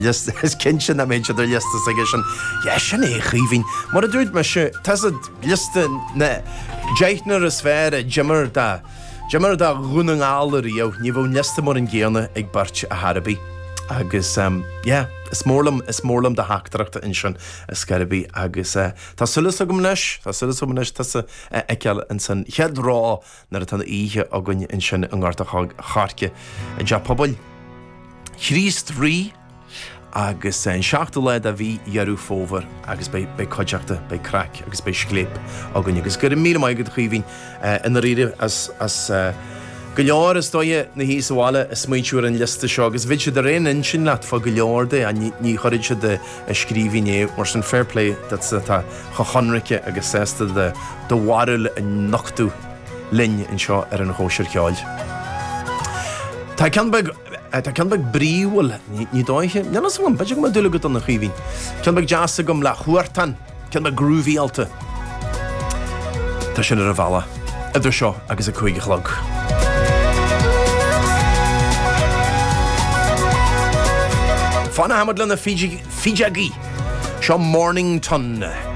Just is kinsin na méid idir lista aige sin. Ja sin é chríhín. Mar a dúirt me se tas lista na deithnar a sfér Jimmer da running álarí ó ní bhfuil lista mar an ggéana ag bart a Harabí. Agus is mórlam de haachtarachta in sin a Scarabí agus tá sulas agam leis tá eiceal in san chead rá nar a tanna ihe agan in sin an gáirta charce a de pobl chríst rí agus an seachta leid a bhí dhearú fómhar agus bei coideachta bei crack agus bei scléip agan agus gur mí maigad chuhín in riide as go leor is dóide na hí sáile is smuitiúir an lista seo agus bhid se de réon in sin leat fá go leor de a ní chorid se de scríbhíné mar san fairplay dat sa tá chachonrice agus sésta de bhharil an nachtú linn in seo ar an hóisiir ceáil. Tá ceanbeh bríomhil ní dóithe nenas bhain beidir go dula go an na chuhín. Ceanbeh deasa gom le chuairtan ceanbeh grúvíalta. Tá sin ar a bhela idir seo agus a chuige chlog. Fanna hamad lena Fiji Seo Mornington.